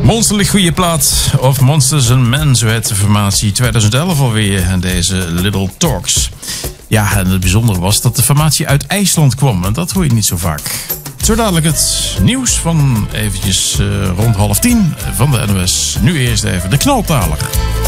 Monsterlijk goede plaat. Of Monsters and Men, zo heet de formatie 2011 alweer. En deze Little Talks. Ja, en het bijzondere was dat de formatie uit IJsland kwam. En dat hoor je niet zo vaak. Zo dadelijk het nieuws van eventjes rond 9:30 van de NOS. Nu eerst even de knaltaler.